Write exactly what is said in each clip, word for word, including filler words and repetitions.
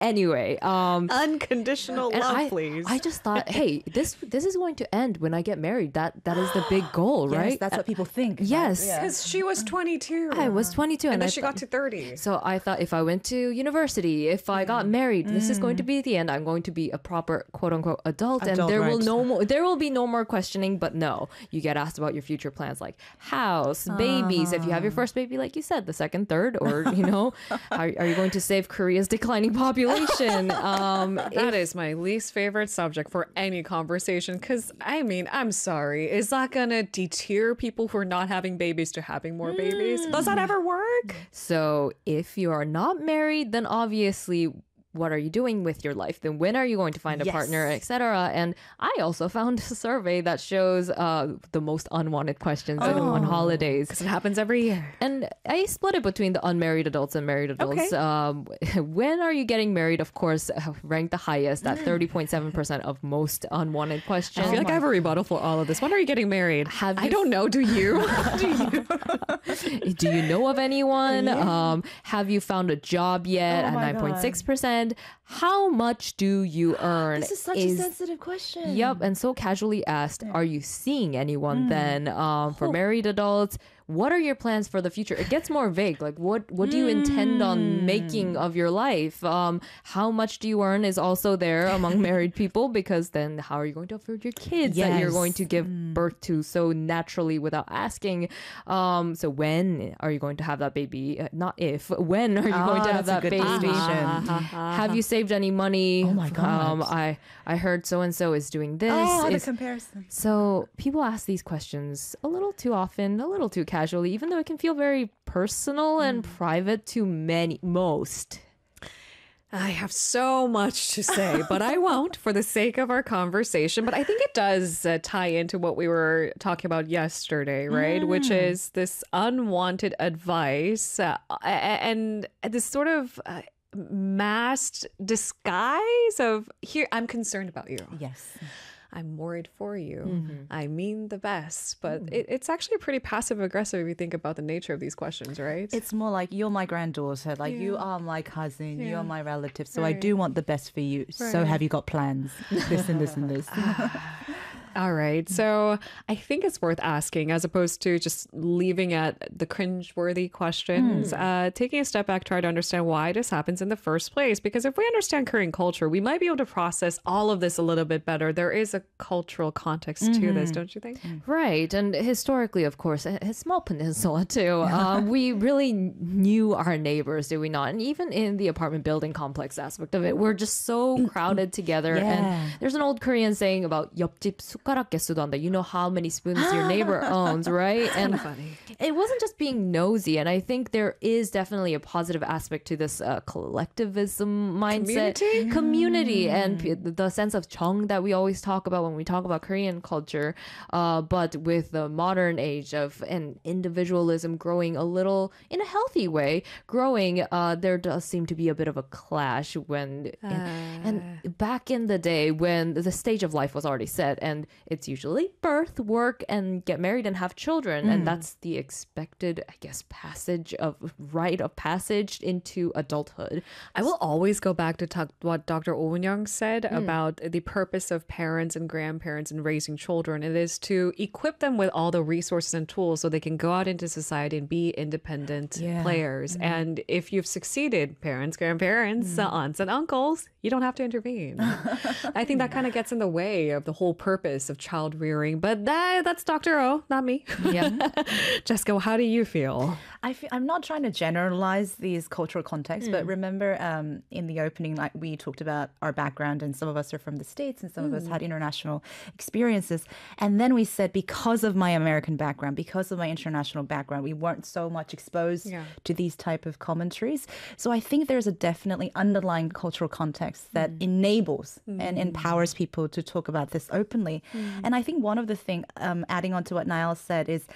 Anyway, um, unconditional and love, I, please. I just thought, hey, this this is going to end when I get married. That that is the big goal, Yes, right? that's what people think. Yes. Because she was twenty-two. I was twenty-two, and, and then I she thought- got to thirty. So I thought if I went to university, if I got married, this is going to be the end. I'm going to be a proper quote unquote adult, and Adult, there will right. no more there will be no more questioning. But no, you get asked about your future plans like house, babies. If you have your first baby, like you said, the second, third, or you know, are, are you going to save Korea's declining population? Um, That is my least favorite subject for any conversation because, I mean, I'm sorry. Is that going to deter people who are not having babies to having more babies? Does that ever work? So if you are not married, then obviously what are you doing with your life? Then when are you going to find a Yes. partner, et cetera? And I also found a survey that shows uh, the most unwanted questions on- on holidays. Because it happens every year. And I split it between the unmarried adults and married adults. Okay. Um, when are you getting married? Of course, uh, ranked the highest at thirty point seven percent of most unwanted questions. I feel like I have a rebuttal for all of this. When are you getting married? Have I you- don't know. Do you? Do you? Do you know of anyone? Um, have you found a job yet? Oh At my nine point six percent. How much do you earn? This is such a sensitive question. Yep, and so casually asked, are you seeing anyone Mm. then? Um, for married adults, what are your plans for the future? It gets more vague. Like, what what do you intend Mm. on making of your life? Um, how much do you earn is also there among married people, because then how are you going to afford your kids that you're Yes. going to give birth to so naturally without asking? Um, so when are you going to have that baby? Uh, not if. When are you Ah, going to have that's that a good baby? distinction. Have you saved any money? Oh my God. Um, I I heard so and so is doing this. Oh, the Is- comparison. so people ask these questions a little too often, a little too casually, even though it can feel very personal and private to many, most. I have so much to say, but I won't for the sake of our conversation. But I think it does uh, tie into what we were talking about yesterday, right? Which is this unwanted advice uh, a- and this sort of uh, masked disguise of, here, I'm concerned about you. Yes. I'm worried for you. I mean the best. But it, it's actually pretty passive aggressive if you think about the nature of these questions, right? It's more like you're my granddaughter, like you are my cousin, Yeah. you're my relative. So I Right. do want the best for you. So Right. have you got plans? This and this and this. All right. So I think it's worth asking, as opposed to just leaving at the cringeworthy questions, uh, taking a step back, try to understand why this happens in the first place. Because if we understand Korean culture, we might be able to process all of this a little bit better. There is a cultural context to this, don't you think? Right. And historically, of course, a, a small peninsula too. Um, we really knew our neighbors, did we not? And even in the apartment building complex aspect of it, we're just so crowded together. Yeah. And there's an old Korean saying about 옆집 숟가락 개수도 한다. You know how many spoons your neighbor owns, right? And Funny. it wasn't just being nosy. And I think there is definitely a positive aspect to this uh, collectivism mindset. Community? Community and p- the sense of 정 that we always talk about when we talk about Korean culture. Uh, but with the modern age of and individualism growing a little in a healthy way, growing, uh, there does seem to be a bit of a clash when and, and back in the day when the stage of life was already set, and it's usually birth, work, and get married and have children, and that's the expected, I guess, passage of rite of passage into adulthood. I will always go back to talk, what Doctor Oh Eun-young said about the purpose of parents and grandparents in raising children. It is to equip them with all the resources and tools so they can go out into society and be independent Yeah. players. And if you've succeeded, parents, grandparents, uh, aunts, and uncles, you don't have to intervene. I think that kind of gets in the way of the whole purpose of child rearing. But that, that's Doctor O, not me. Yeah. Jessica, how do you feel? I feel, I'm not trying to generalize these cultural contexts, Hmm. but remember um, in the opening, like we talked about our background, and some of us are from the States, and some of us Hmm. had international experiences. And then we said, because of my American background, because of my international background, we weren't so much exposed Yeah. to these type of commentaries. So I think there's a definitely underlying cultural context that Hmm. enables and empowers people to talk about this openly. Hmm. And I think one of the things, um, adding on to what Niall said, is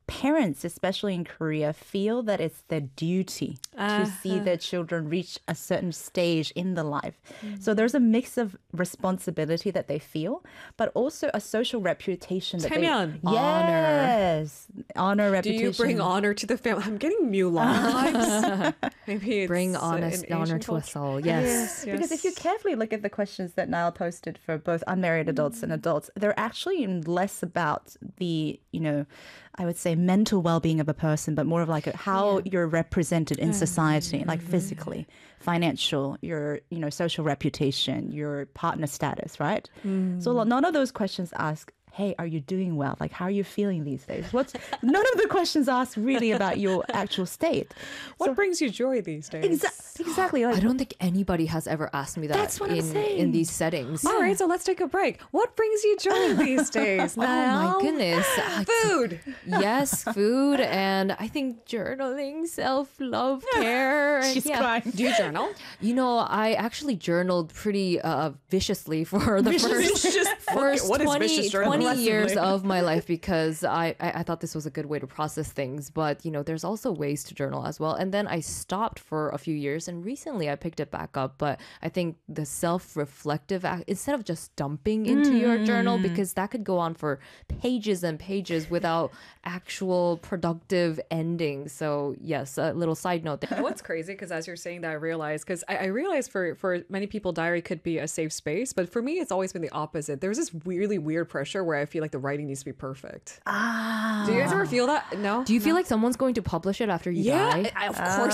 parents, especially in Korea, feel that it's their duty to see their children reach a certain stage in the life. So there's a mix of responsibility that they feel, but also a social reputation that 태면. they yes, honor Do reputation. you bring honor to the family? I'm getting Mulan vibes. Maybe it's Bring uh, honest an honor Asian to us culture. all. Yes. Because if you carefully look at the questions that Niall posted for both unmarried adults and adults, they're actually less about the, you know, I would say mental well-being of a person, but more of like a, how you're represented in society, like physically, financial, your, you know, social reputation, your partner status, right? So lo- none of those questions ask, hey, are you doing well? Like, how are you feeling these days? What's none of the questions ask really about your actual state. What brings you joy these days? Exa- exactly. Like, I don't think anybody has ever asked me that That's what I'm in, saying. in these settings. All right, so let's take a break. What brings you joy these days? Oh my Niall? goodness. I- Food. Yes, food, and I think journaling, self-love, care. and she's yeah. crying. Do you journal? You know, I actually journaled pretty uh, viciously for the first, first What is twenty, vicious journalism? twenty years Aggressively. of my life because I, I, I thought this was a good way to process things. But, you know, there's also ways to journal as well. And then I stopped for a few years and recently I picked it back up. But I think the self-reflective, act, instead of just dumping into your journal, because that could go on for pages and pages without actual productive ending. So, yes, a little side note there. You know what's crazy? Because as you're saying that, I realize, because I, I realize for, for many people, diary could be a safe space. But for me, it's always been the opposite. There's this really weird pressure where I feel like the writing needs to be perfect. Ah. Do you guys ever feel that? No? Do you feel like someone's going to publish it after you Yeah, die? I, of course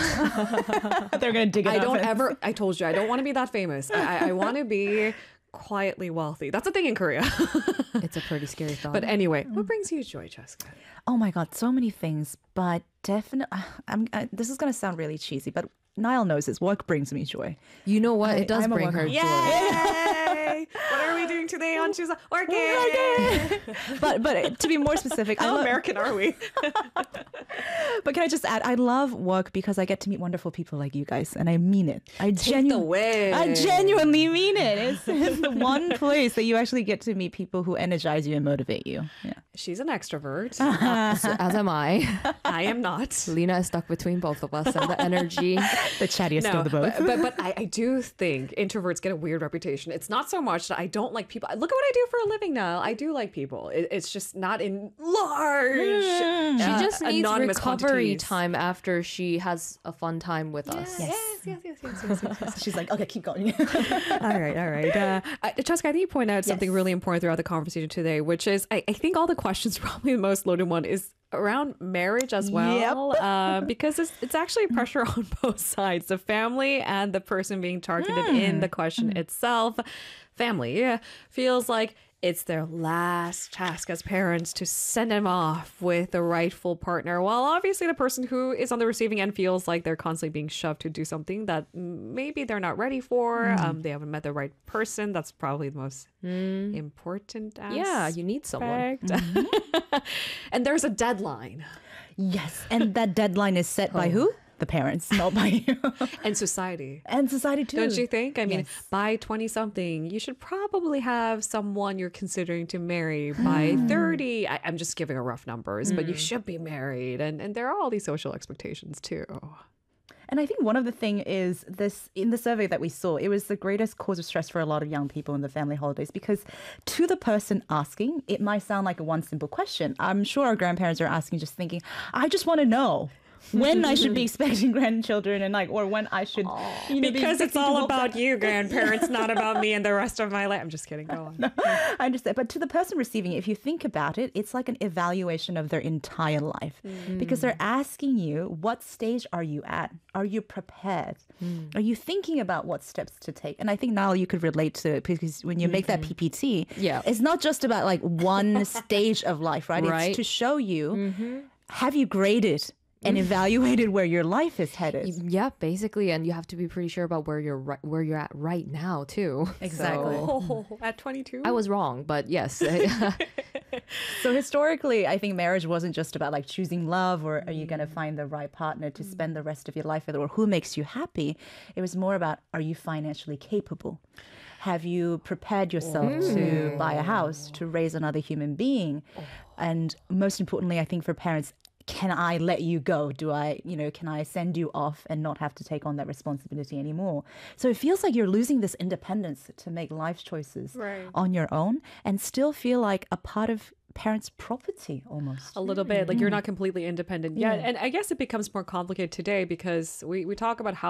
not. They're going to dig it I up don't and- ever, I told you, I don't want to be that famous. I, I, I want to be quietly wealthy. That's a thing in Korea. It's a pretty scary thought. But anyway, what brings you joy, Jessica? Oh my God, so many things, but definitely, I'm, I, this is going to sound really cheesy, but Niall knows this. Work brings me joy. you know what? I- It does I'm a bring her workaholic. joy. Yay! What are we doing today on Tuesday? Working! But but to be more specific, I How love, American are we? but can I just add, I love work because I get to meet wonderful people like you guys, and I mean it. I the genuinely, win. I genuinely mean it. It's, it's the one place that you actually get to meet people who energize you and motivate you. Yeah. She's an extrovert. as, as am I. I am not. Lena is stuck between both of us and the energy. The chattiest No, of the both. but, but but I, I do think introverts get a weird reputation. It's not so much that I don't like people. Look at what I do for a living now. I do like people. It, it's just not in large. She uh, just needs anonymous recovery quantities. time after she has a fun time with us. Yes, yes, yes, yes, yes, yes, yes. She's like, okay, keep going. All right, all right. Uh, I- Jessica, I think you point out something Yes. really important throughout the conversation today, which is I, I think all the questions, probably the most loaded one, is around marriage as well. Uh, because it's, it's actually pressure on both sides, the family and the person being targeted in the question itself. Family yeah, feels like it's their last task as parents to send them off with the rightful partner, while obviously the person who is on the receiving end feels like they're constantly being shoved to do something that maybe they're not ready for. Um, they haven't met the right person. That's probably the most important aspect. Yeah, you need someone. And there's a deadline. Yes, and that deadline is set by who? The parents, not by you. And society. And society too. Don't you think? I mean, Yes. by twenty something, you should probably have someone you're considering to marry. By thirty, I, I'm just giving a rough numbers, but you should be married. And, and there are all these social expectations too. And I think one of the thing is this in the survey that we saw, it was the greatest cause of stress for a lot of young people in the family holidays because to the person asking, it might sound like a one simple question. I'm sure our grandparents are asking, just thinking, I just want to know when I should be expecting grandchildren and like, or when I should, you know, be Because it's expecting to all hold about you, grandparents, not about me and the rest of my life. I'm just kidding. Go on. I understand. But to the person receiving it, if you think about it, it's like an evaluation of their entire life because they're asking you, what stage are you at? Are you prepared? Are you thinking about what steps to take? And I think now you could relate to it because when you make that P P T, Yeah. it's not just about like one stage of life, right? Right. It's to show you, have you graded and evaluated where your life is headed? Yeah, basically, and you have to be pretty sure about where you're ri- where you're at right now too. Exactly. So, Oh, at twenty-two? I was wrong, but yes. So historically, I think marriage wasn't just about like choosing love or are you going to find the right partner to spend the rest of your life with or who makes you happy. It was more about, are you financially capable? Have you prepared yourself to buy a house, to raise another human being? and most importantly, I think for parents, can I let you go? Do I, you know, can I send you off and not have to take on that responsibility anymore? So it feels like you're losing this independence to make life choices Right. on your own and still feel like a part of parents' property almost. A little bit like you're not completely independent yet. And I guess it becomes more complicated today because we, we talk about how